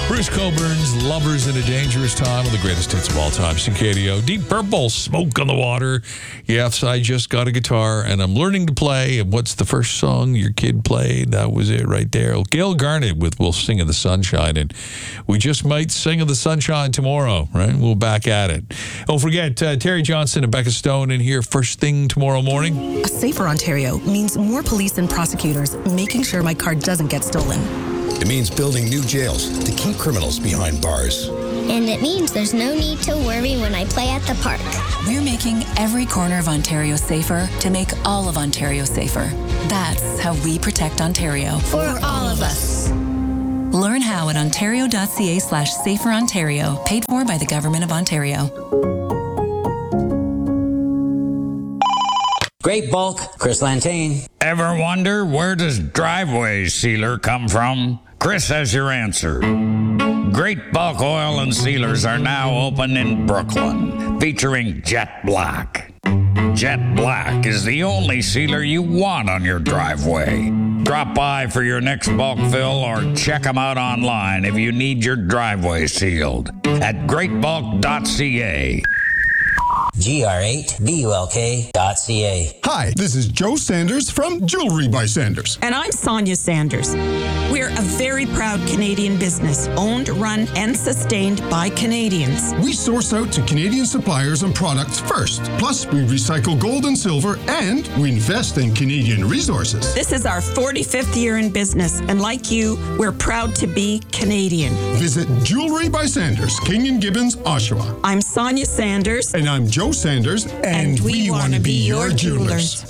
Bruce Coburn's Lovers in a Dangerous Time, on the greatest hits of all time. CKDO. Deep Purple, Smoke on the Water. Yes, I just got a guitar and I'm learning to play. And what's the first song your kid played? That was it right there. Gail Garnett with We'll Sing of the Sunshine. And we just might sing of the sunshine tomorrow, right? We'll back at it. Don't forget, Terry Johnson and Becca Stone in here first thing tomorrow morning. A safer Ontario means more police and prosecutors making sure my car doesn't get stolen. It means building new jails to keep criminals behind bars. And it means there's no need to worry when I play at the park. We're making every corner of Ontario safer to make all of Ontario safer. That's how we protect Ontario. For all of us. Learn how at ontario.ca/saferontario, paid for by the Government of Ontario. Great Bulk, Chris Lantain. Ever wonder where does driveway sealer come from? Chris has your answer. Great Bulk Oil and Sealers are now open in Brooklyn, featuring Jet Black. Jet Black is the only sealer you want on your driveway. Drop by for your next bulk fill or check them out online if you need your driveway sealed at greatbulk.ca. GR8BULK.ca. Hi, this is Joe Sanders from Jewelry by Sanders. And I'm Sonia Sanders. We're a very proud Canadian business, owned, run, and sustained by Canadians. We source out to Canadian suppliers and products first. Plus, we recycle gold and silver, and we invest in Canadian resources. This is our 45th year in business, and like you, we're proud to be Canadian. Visit Jewelry by Sanders, King and Gibbons, Oshawa. I'm Sonia Sanders. And I'm Joe Sanders, and we want to be your jewelers.